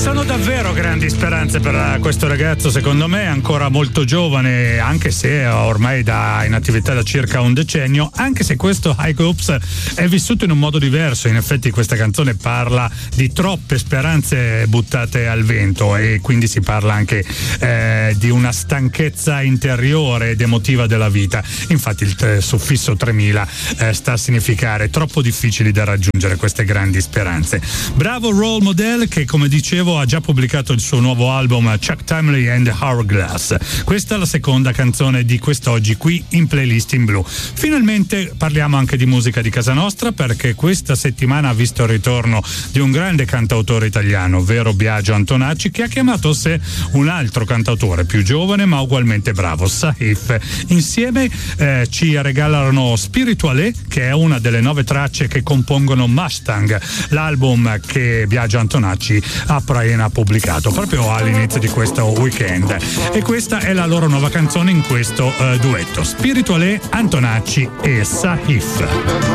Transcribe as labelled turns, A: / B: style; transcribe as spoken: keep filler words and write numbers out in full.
A: sono davvero grandi speranze per questo ragazzo, secondo me ancora molto giovane, anche se ormai da, in attività da circa un decennio, anche se questo High Hopes è vissuto in un modo diverso. In effetti questa canzone parla di troppe speranze buttate al vento e quindi si parla anche eh, di una stanchezza interiore ed emotiva della vita. Infatti il t- suffisso tremila eh, sta a significare troppo difficili da raggiungere queste grandi speranze. Bravo Role Model, che come dicevo ha già pubblicato il suo nuovo album Chuck Timely and the Hourglass. Questa è la seconda canzone di quest'oggi qui in Playlist in Blu. Finalmente parliamo anche di musica di casa nostra, perché questa settimana ha visto il ritorno di un grande cantautore italiano, ovvero Biagio Antonacci, che ha chiamato a sé un altro cantautore più giovane ma ugualmente bravo, Saif. Insieme eh, ci regalano Spirituale, che è una delle nove tracce che compongono Mustang, l'album che Biagio Antonacci ha appena pubblicato proprio all'inizio di questo weekend, e questa è la loro nuova canzone in questo uh, duetto, Spirituale, Antonacci e Saif.